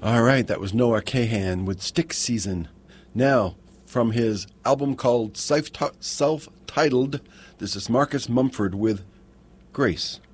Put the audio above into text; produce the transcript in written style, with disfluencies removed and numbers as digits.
All right, that was Noah Kahan with Stick Season. Now, from his album called Self-Titled, this is Marcus Mumford with Grace.